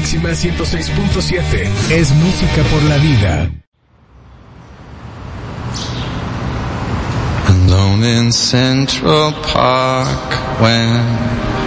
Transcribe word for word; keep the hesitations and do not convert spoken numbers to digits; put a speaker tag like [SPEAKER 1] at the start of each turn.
[SPEAKER 1] máxima ciento seis punto siete. Es música por la vida.
[SPEAKER 2] Alone in Central Park when